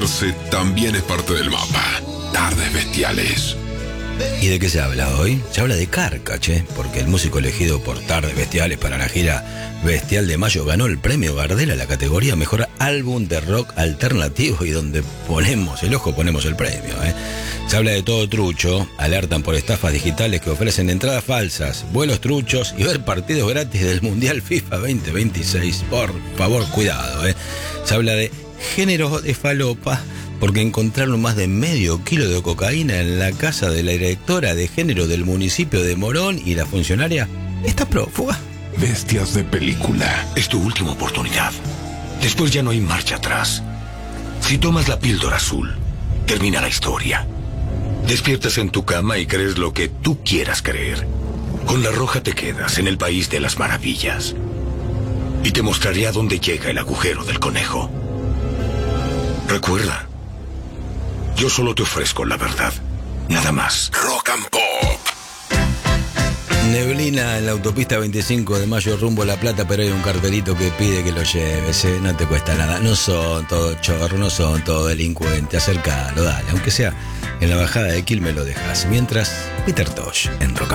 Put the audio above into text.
También es parte del mapa. Tardes Bestiales. ¿Y de qué se habla hoy? Se habla de Carcache, porque el músico elegido por Tardes Bestiales para la gira Bestial de Mayo ganó el premio Gardel a la categoría Mejor Álbum de Rock Alternativo, y donde ponemos el ojo ponemos el premio. Se habla de todo trucho, alertan por estafas digitales que ofrecen entradas falsas, vuelos truchos y ver partidos gratis del Mundial FIFA 2026. Por favor, cuidado. Se habla de género de falopa, porque encontraron más de medio kilo de cocaína en la casa de la directora de género del municipio de Morón, y la funcionaria está prófuga. Bestias de película. Es tu última oportunidad. Después ya no hay marcha atrás. Si tomas la píldora azul, termina la historia. Despiertas en tu cama y crees lo que tú quieras creer. Con la roja te quedas en el país de las maravillas. Y te mostraré a dónde llega el agujero del conejo. Recuerda, yo solo te ofrezco la verdad, nada más. Rock and Pop. Neblina en la autopista 25 de Mayo rumbo a La Plata, pero hay un cartelito que pide que lo lleves, no te cuesta nada. No son todos chorros, no son todos delincuentes. Acércalo, dale, aunque sea en la bajada de Quilmes lo dejas. Mientras, Peter Tosh en Rock and Pop.